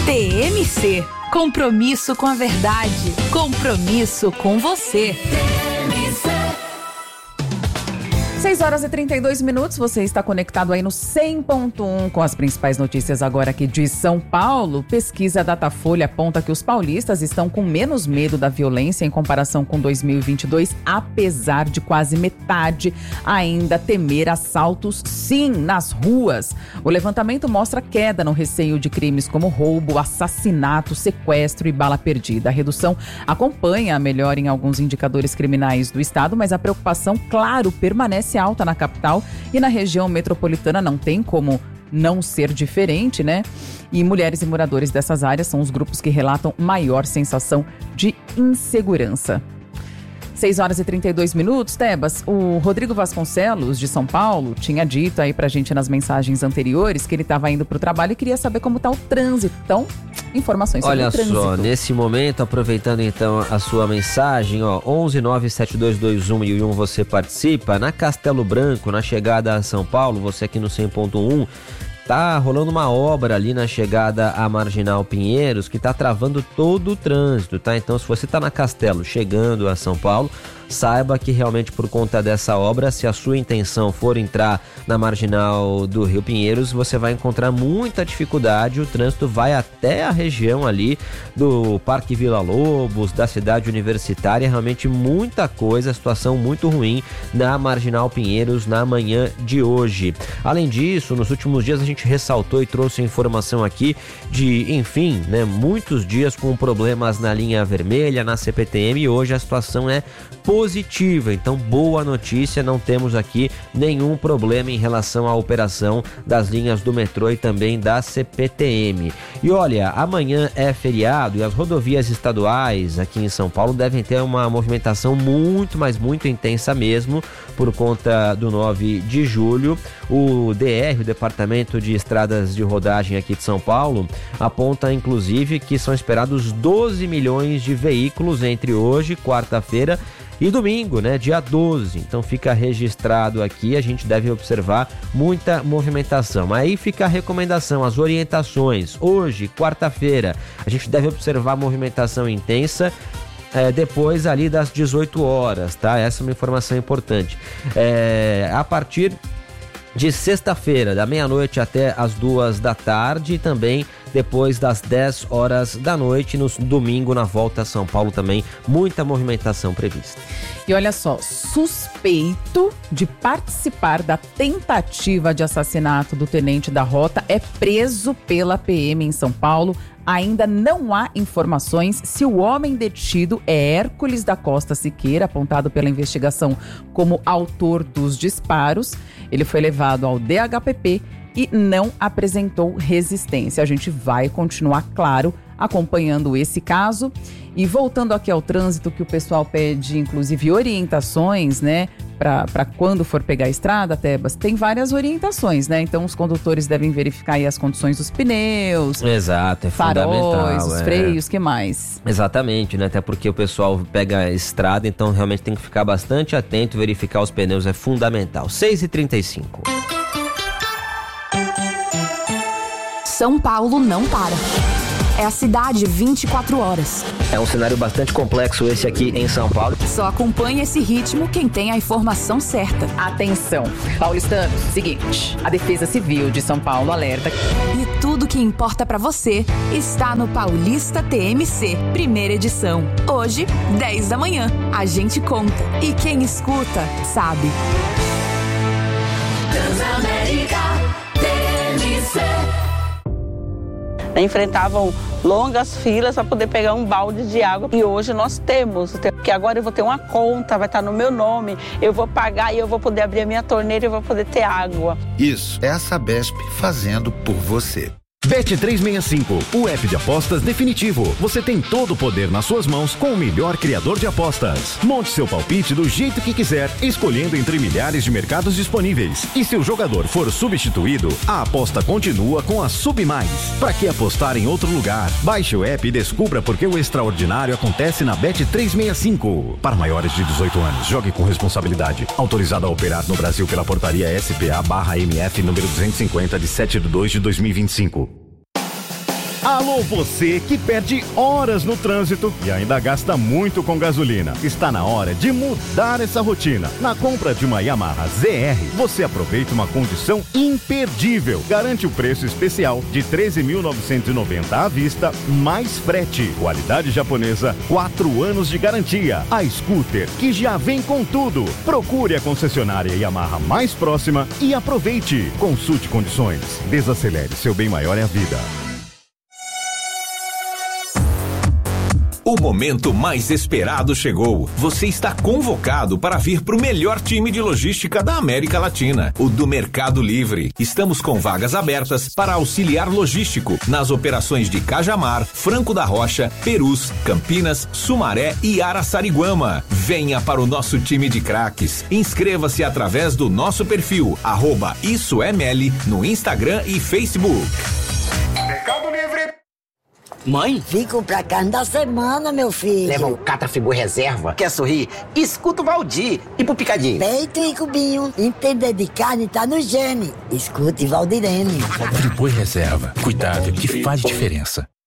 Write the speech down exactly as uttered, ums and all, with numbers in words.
T M C. Compromisso com a verdade. Compromisso com você. seis horas e trinta e dois minutos, você está conectado aí no cem ponto um com as principais notícias agora aqui de São Paulo. Pesquisa Datafolha aponta que os paulistas estão com menos medo da violência em comparação com dois mil e vinte e dois, apesar de quase metade ainda temer assaltos, sim, nas ruas. O levantamento mostra queda no receio de crimes como roubo, assassinato, sequestro e bala perdida. A redução acompanha a melhora em alguns indicadores criminais do estado, mas a preocupação, claro, permanece alta na capital e na região metropolitana. Não tem como não ser diferente, né? E mulheres e moradores dessas áreas são os grupos que relatam maior sensação de insegurança. seis horas e trinta e dois minutos, Tebas. O Rodrigo Vasconcelos, de São Paulo, tinha dito aí pra gente nas mensagens anteriores que ele estava indo pro trabalho e queria saber como tá o trânsito. Então, informações sobre Olha o trânsito. Olha só, nesse momento, aproveitando então a sua mensagem, ó, onze nove sete dois dois um mil e um, você participa. Na Castelo Branco, na chegada a São Paulo, você aqui no cem ponto um, tá rolando uma obra ali na chegada à Marginal Pinheiros que tá travando todo o trânsito, tá? Então, se você tá na Castelo chegando a São Paulo, saiba que realmente por conta dessa obra, se a sua intenção for entrar na Marginal do Rio Pinheiros, você vai encontrar muita dificuldade. O trânsito vai até a região ali do Parque Vila Lobos, da cidade universitária, realmente muita coisa, situação muito ruim na Marginal Pinheiros na manhã de hoje. Além disso, nos últimos dias a gente ressaltou e trouxe informação aqui de, enfim, né, muitos dias com problemas na linha vermelha, na C P T M, e hoje a situação é positiva. Então, boa notícia, não temos aqui nenhum problema em relação à operação das linhas do metrô e também da C P T M. E olha, amanhã é feriado e as rodovias estaduais aqui em São Paulo devem ter uma movimentação muito, mas muito intensa mesmo, por conta do nove de julho. O D R, o Departamento de Estradas de Rodagem aqui de São Paulo, aponta inclusive que são esperados doze milhões de veículos entre hoje, quarta-feira, e domingo, né, dia doze. Então fica registrado aqui, a gente deve observar muita movimentação. Aí fica a recomendação, as orientações. Hoje, quarta-feira, a gente deve observar movimentação intensa, É, depois ali das dezoito horas, tá? Essa é uma informação importante. É, a partir de sexta-feira, da meia-noite até as duas da tarde, e também depois das dez horas da noite, no domingo, na volta a São Paulo também, muita movimentação prevista. E olha só, suspeito de participar da tentativa de assassinato do tenente da Rota é preso pela P M em São Paulo. Ainda não há informações se o homem detido é Hércules da Costa Siqueira, apontado pela investigação como autor dos disparos. Ele foi levado ao D H P P e não apresentou resistência. A gente vai continuar, claro, acompanhando esse caso. E voltando aqui ao trânsito, que o pessoal pede, inclusive, orientações, né? Para quando for pegar a estrada, Tebas, tem várias orientações, né? Então, os condutores devem verificar aí as condições dos pneus. Exato, é faróis, fundamental. os é. freios, que mais? Exatamente, né? Até porque o pessoal pega a estrada, então realmente tem que ficar bastante atento, verificar os pneus é fundamental. seis e trinta e cinco. São Paulo não para. É a cidade vinte e quatro horas. É um cenário bastante complexo esse aqui em São Paulo. Só acompanha esse ritmo quem tem a informação certa. Atenção, paulistanos, seguinte, a Defesa Civil de São Paulo alerta. E tudo que importa pra você está no Paulista T M C, primeira edição. Hoje, dez da manhã. A gente conta. E quem escuta, sabe. Transamérica T M C. Enfrentavam longas filas para poder pegar um balde de água. E hoje nós temos, porque agora eu vou ter uma conta, vai estar no meu nome, eu vou pagar e eu vou poder abrir a minha torneira e eu vou poder ter água. Isso é a Sabesp fazendo por você. Bet trezentos e sessenta e cinco, o app de apostas definitivo. Você tem todo o poder nas suas mãos com o melhor criador de apostas. Monte seu palpite do jeito que quiser, escolhendo entre milhares de mercados disponíveis. E se o jogador for substituído, a aposta continua com a Submais. Para que apostar em outro lugar? Baixe o app e descubra por que o extraordinário acontece na Bet trezentos e sessenta e cinco. Para maiores de dezoito anos, jogue com responsabilidade. Autorizado a operar no Brasil pela portaria S P A barra M F número duzentos e cinquenta de sete de dois de dois mil e vinte e cinco. Alô, você que perde horas no trânsito e ainda gasta muito com gasolina. Está na hora de mudar essa rotina. Na compra de uma Yamaha Z R, você aproveita uma condição imperdível. Garante o preço especial de treze mil novecentos e noventa reais à vista, mais frete. Qualidade japonesa, quatro anos de garantia. A scooter que já vem com tudo. Procure a concessionária Yamaha mais próxima e aproveite. Consulte condições. Desacelere, seu bem maior é a vida. O momento mais esperado chegou. Você está convocado para vir para o melhor time de logística da América Latina, o do Mercado Livre. Estamos com vagas abertas para auxiliar logístico nas operações de Cajamar, Franco da Rocha, Perus, Campinas, Sumaré e Araçariguama. Venha para o nosso time de craques. Inscreva-se através do nosso perfil, arroba Isso é Meli, no Instagram e Facebook. Mercado Livre. Mãe? Vim comprar carne da semana, meu filho. Leva um Catafibu reserva. Quer sorrir? Escuta o Valdir. E pro picadinho? Peito e cubinho. Entender de carne tá no gene. Escute Valdirene. Friboi reserva. Cuidado que faz diferença.